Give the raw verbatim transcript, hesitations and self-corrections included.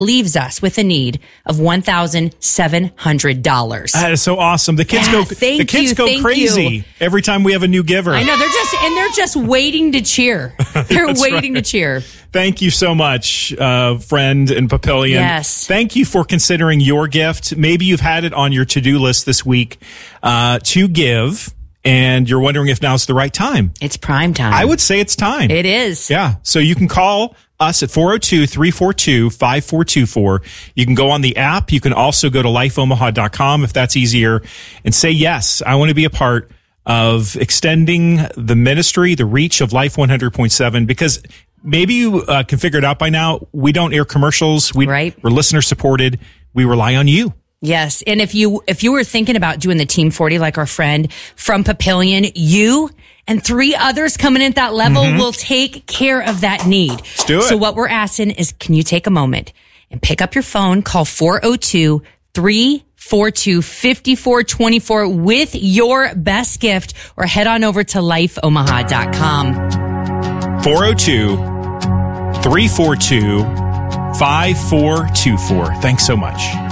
leaves us with a need of one thousand seven hundred dollars. That is so awesome. The kids Yeah, go thank the kids you, go thank crazy you. every time we have a new giver. I know, they're just, and they're just waiting to cheer. They're That's waiting right. to cheer. Thank you so much, uh, friend in Papillion. Yes. Thank you for considering your gift. Maybe you've had it on your to-do list this week uh, to give, and you're wondering if now's the right time. It's prime time. I would say it's time. It is. Yeah. So you can call us at four oh two, three four two, five four two four. You can go on the app. You can also go to life omaha dot com if that's easier and say, yes, I want to be a part of extending the ministry, the reach of Life one hundred point seven, because maybe you uh, can figure it out by now. We don't air commercials. We, Right. We're listener supported. We rely on you. Yes. And if you, if you were thinking about doing the Team forty like our friend from Papillion, you and three others coming in at that level Mm-hmm. will take care of that need. Let's do it. So what we're asking is, can you take a moment and pick up your phone, call four oh two, three four two, five four two four with your best gift, or head on over to life omaha dot com. four oh two, three four two, five four two four. Thanks so much.